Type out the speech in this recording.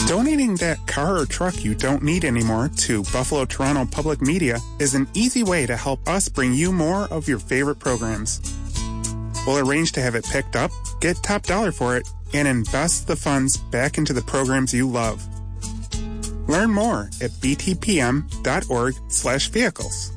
Donating that car or truck you don't need anymore to Buffalo Toronto Public Media is an easy way to help us bring you more of your favorite programs. We'll arrange to have it picked up, get top dollar for it, and invest the funds back into the programs you love. Learn more at btpm.org/vehicles.